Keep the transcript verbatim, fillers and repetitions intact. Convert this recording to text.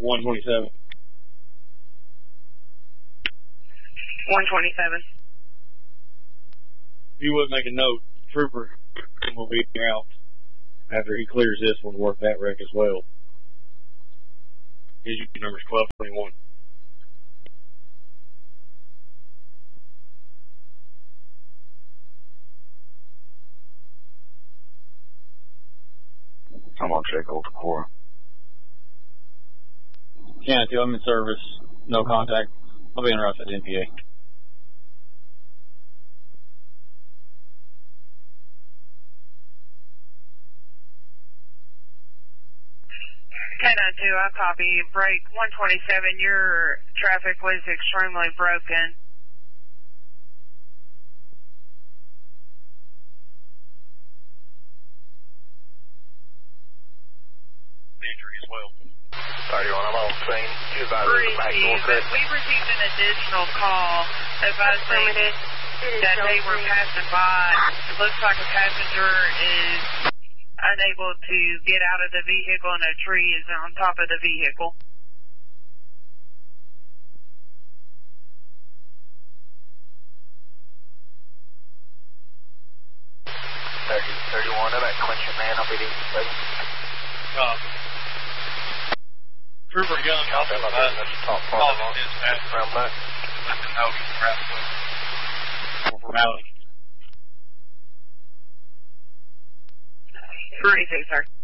one twenty-seven. one twenty-seven. If you would make a note, Trooper will be out after he clears this one, work that wreck as well. His unit number is twelve twenty-one. I'm on check Ultra four. County two, I'm in service. No contact. I'll be in route at N P A. ten oh two, I copy. Break one twenty-seven, your traffic was extremely broken. Injury as well. thirty-one, I'm on scene. Two advisors back north. But we received an additional call advising that they were passing by. It looks like a passenger is unable to get out of the vehicle and a tree is on top of the vehicle. thirty, thirty-one, I'm at Clinton, man. I'll be there. Uh, Trooper Young, I'll be there. That's top part of it. Dispatch. Round back. Let them know he's traveling. For formality. Forty-six, sir.